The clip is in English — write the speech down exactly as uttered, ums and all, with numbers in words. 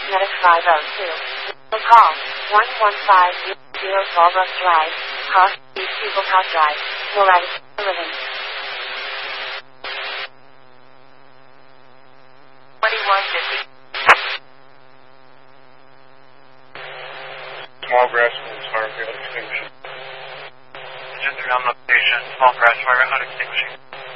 Medic five oh two. Will call one one five zero Fallbrook Drive, Cost East Eaglecott Drive, Moorad, living. twenty-one fifty. Small grass homes, fire failed extinguishing. Engine three on location, small crash fire, not extinguishing.